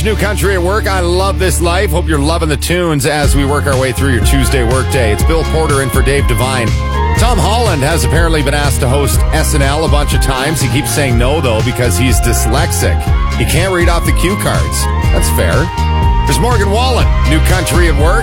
New Country at Work. I love this life. Hope you're loving the tunes as we work our way through your Tuesday workday. It's Bill Porter in for Dave Devine. Tom Holland has apparently been asked to host SNL a bunch of times. He keeps saying no, though, because he's dyslexic. He can't read off the cue cards. That's fair. There's Morgan Wallen, New Country at Work.